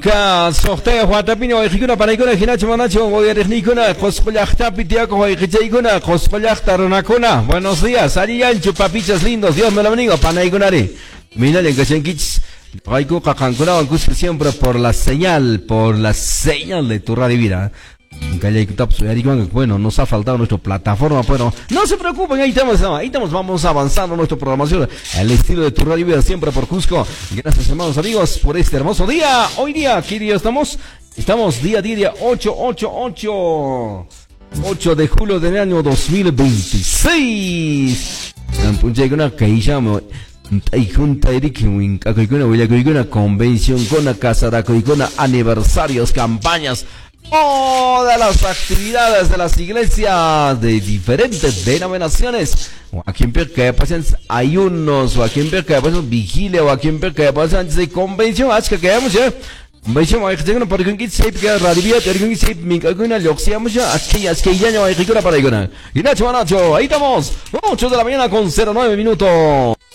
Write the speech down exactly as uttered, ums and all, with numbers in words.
Ka sorteo Juatapino Hikuna Paraikuna Hinacho Manacho Goyernikuna Coscollachtapi Tiaco Hichaikuna Coscollachtaronacuna. Buenos días, Ariancho, papichas lindos, Dios me lo bendiga, Panaigunari. Mira en Cachenkich, Raiku Kankuna, siempre por la señal, por la señal de tu radio vida. Bueno, nos ha faltado nuestra plataforma, bueno, no se preocupen, ahí estamos, ahí estamos, vamos avanzando nuestra programación, el estilo de tu radio vida, siempre por Cusco. Gracias, hermanos amigos, por este hermoso día. Hoy día, ¿qué día estamos? Estamos día, día, ocho, ocho, ocho, ocho de julio del año dos mil veintiséis. Hay junta de una convención, con una casa, con aniversarios, campañas, todas las actividades de las iglesias de diferentes denominaciones. O aquí en Perca pasan ayunos, o aquí en Perca pasan vigilia, o aquí en Perca pasan de convención, haz que quedamos ya. Convención, hay que tener para que se que radio, pero que se me alguna loxiamos ya, aquí es que ya no hay que para ir. Y Nacho, Nacho, ahí estamos, ocho de la mañana con cero nueve minutos.